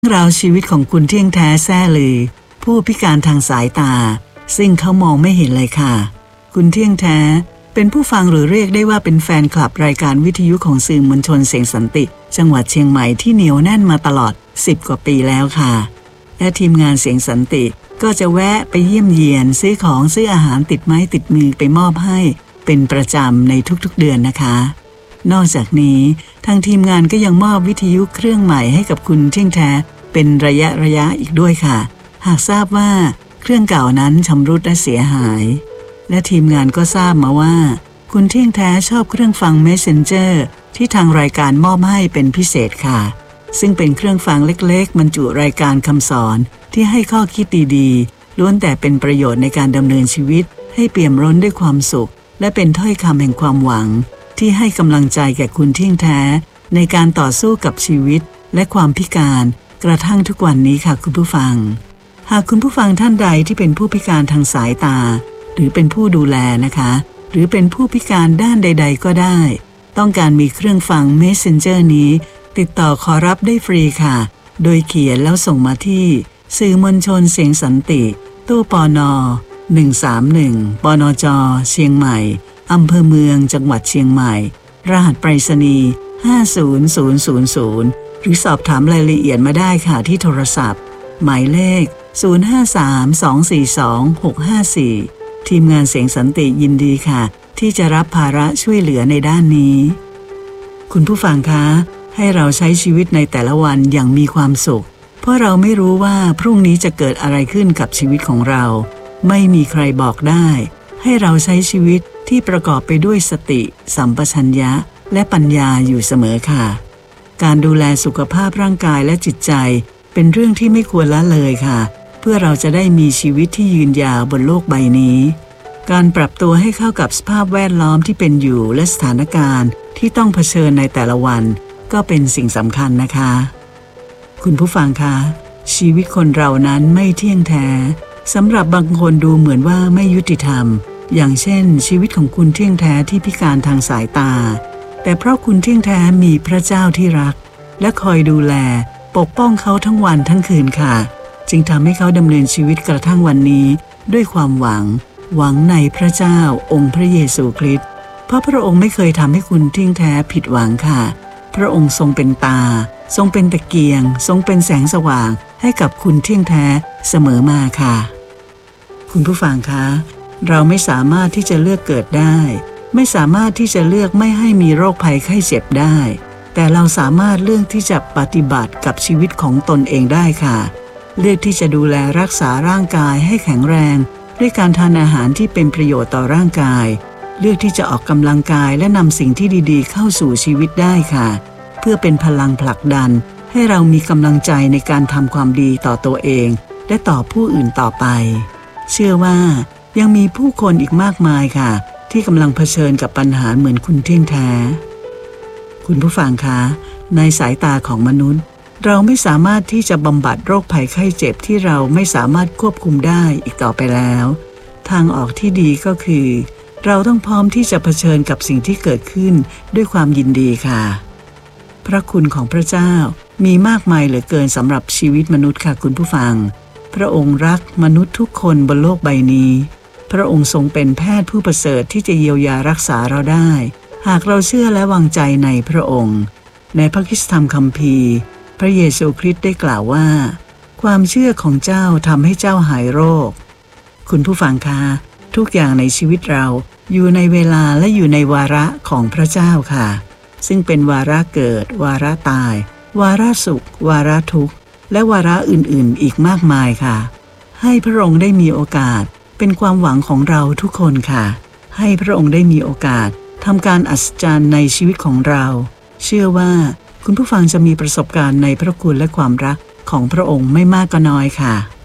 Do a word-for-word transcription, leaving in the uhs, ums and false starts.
ราวชีวิตของคุณเที่ยงแท้แซ่ลือผู้พิการทางสายตาซึ่งเขามองไม่เห็นเลยค่ะคุณเที่ยงแท้เป็นผู้ฟังหรือเรียกได้ว่าเป็นแฟนคลับรายการวิทยุของสื่อมวลชนเสียงสันติจังหวัดเชียงใหม่ที่เหนียวแน่นมาตลอดสิบกว่าปีแล้วค่ะและทีมงานเสียงสันติก็จะแวะไปเยี่ยมเยียนซื้อของซื้ออาหารติดไม้ติดมือไปมอบให้เป็นประจำในทุกๆเดือนนะคะนอกจากนี้ทางทีมงานก็ยังมอบวิทยุเครื่องใหม่ให้กับคุณเที่ยงแท้เป็นระยะระยะอีกด้วยค่ะหากทราบว่าเครื่องเก่านั้นชำรุดและเสียหายและทีมงานก็ทราบมาว่าคุณเที่ยงแท้ชอบเครื่องฟัง Messenger ที่ทางรายการมอบให้เป็นพิเศษค่ะซึ่งเป็นเครื่องฟังเล็กๆบรรจุรายการคำสอนที่ให้ข้อคิดดีๆล้วนแต่เป็นประโยชน์ในการดำเนินชีวิตให้เปี่ยมล้นด้วยความสุขและเป็นถ้อยคำแห่งความหวังที่ให้กำลังใจแก่คุณเที่ยงแท้ในการต่อสู้กับชีวิตและความพิการกระทั่งทุกวันนี้ค่ะคุณผู้ฟังหากคุณผู้ฟังท่านใดที่เป็นผู้พิการทางสายตาหรือเป็นผู้ดูแลนะคะหรือเป็นผู้พิการด้านใดๆก็ได้ต้องการมีเครื่องฟัง Messenger นี้ติดต่อขอรับได้ฟรีค่ะโดยเขียนแล้วส่งมาที่สื่อมวลชนเสียงสันติตู้ปนหนึ่งสามหนึ่งปนจเชียงใหม่อำเภอเมืองจังหวัดเชียงใหม่รหัสไปรษณีย์ห้าศูนย์ศูนย์ศูนย์ศูนย์หรือสอบถามรายละเอียดมาได้ค่ะที่โทรศัพท์หมายเลขศูนย์ ห้า สาม สอง สี่ สอง หก ห้า สี่ทีมงานเสียงสันติยินดีค่ะที่จะรับภาระช่วยเหลือในด้านนี้คุณผู้ฟังคะให้เราใช้ชีวิตในแต่ละวันอย่างมีความสุขเพราะเราไม่รู้ว่าพรุ่งนี้จะเกิดอะไรขึ้นกับชีวิตของเราไม่มีใครบอกได้ให้เราใช้ชีวิตที่ประกอบไปด้วยสติสัมปชัญญะและปัญญาอยู่เสมอค่ะการดูแลสุขภาพร่างกายและจิตใจเป็นเรื่องที่ไม่ควรละเลยค่ะเพื่อเราจะได้มีชีวิตที่ยืนยาวบนโลกใบนี้การปรับตัวให้เข้ากับสภาพแวดล้อมที่เป็นอยู่และสถานการณ์ที่ต้องเผชิญในแต่ละวันก็เป็นสิ่งสำคัญนะคะคุณผู้ฟังคะชีวิตคนเรานั้นไม่เที่ยงแท้สำหรับบางคนดูเหมือนว่าไม่ยุติธรรมอย่างเช่นชีวิตของคุณเที่ยงแท้ที่พิการทางสายตาแต่เพราะคุณเที่ยงแท้มีพระเจ้าที่รักและคอยดูแลปกป้องเขาทั้งวันทั้งคืนค่ะจึงทำให้เขาดำเนินชีวิตกระทั่งวันนี้ด้วยความหวังหวังในพระเจ้าองค์พระเยซูคริสต์เพราะพระองค์ไม่เคยทำให้คุณเที่ยงแท้ผิดหวังค่ะพระองค์ทรงเป็นตาทรงเป็นตะเกียงทรงเป็นแสงสว่างให้กับคุณเที่ยงแท้เสมอมาค่ะคุณผู้ฟังคะเราไม่สามารถที่จะเลือกเกิดได้ไม่สามารถที่จะเลือกไม่ให้มีโรคภัยไข้เจ็บได้แต่เราสามารถเลือกที่จะปฏิบัติกับชีวิตของตนเองได้ค่ะเลือกที่จะดูแลรักษาร่างกายให้แข็งแรงด้วยการทานอาหารที่เป็นประโยชน์ต่อร่างกายเลือกที่จะออกกำลังกายและนำสิ่งที่ดีๆเข้าสู่ชีวิตได้ค่ะเพื่อเป็นพลังผลักดันให้เรามีกำลังใจในการทำความดีต่อตัวเองและต่อผู้อื่นต่อไปเชื่อว่ายังมีผู้คนอีกมากมายค่ะที่กำลังเผชิญกับปัญหาเหมือนคุณเที่ยงแท้คุณผู้ฟังคะในสายตาของมนุษย์เราไม่สามารถที่จะบำบัดโรคภัยไข้เจ็บที่เราไม่สามารถควบคุมได้อีกต่อไปแล้วทางออกที่ดีก็คือเราต้องพร้อมที่จะเผชิญกับสิ่งที่เกิดขึ้นด้วยความยินดีค่ะพระคุณของพระเจ้ามีมากมายเหลือเกินสำหรับชีวิตมนุษย์ค่ะคุณผู้ฟังพระองค์รักมนุษย์ทุกคนบนโลกใบนี้พระองค์ทรงเป็นแพทย์ผู้ประเสริฐที่จะเยียวยารักษาเราได้หากเราเชื่อและวางใจในพระองค์ในพระคริสตธรรมคัมภีร์พระเยซูคริสต์ได้กล่าวว่าความเชื่อของเจ้าทำให้เจ้าหายโรคคุณผู้ฟังคะทุกอย่างในชีวิตเราอยู่ในเวลาและอยู่ในวาระของพระเจ้าค่ะซึ่งเป็นวาระเกิดวาระตายวาระสุขวาระทุกข์และวาระอื่นๆอีกมากมายค่ะให้พระองค์ได้มีโอกาสเป็นความหวังของเราทุกคนค่ะให้พระองค์ได้มีโอกาสทำการอัศจรรย์ในชีวิตของเราเชื่อว่าคุณผู้ฟังจะมีประสบการณ์ในพระคุณและความรักของพระองค์ไม่มากก็น้อยค่ะ